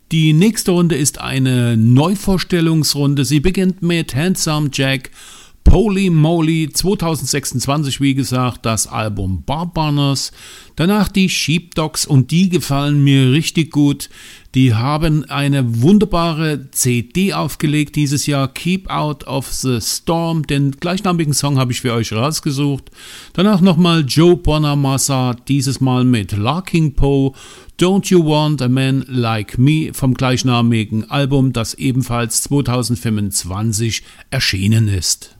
Die nächste Runde ist eine Neuvorstellungsrunde. Sie beginnt mit Handsome Jack, Holy Moly, 2026, wie gesagt, das Album Barbanners. Danach die Sheepdogs und die gefallen mir richtig gut. Die haben eine wunderbare CD aufgelegt dieses Jahr, Keep Out of the Storm. Den gleichnamigen Song habe ich für euch rausgesucht. Danach nochmal Joe Bonamassa, dieses Mal mit Larking Poe. Don't You Want a Man Like Me vom gleichnamigen Album, das ebenfalls 2025 erschienen ist.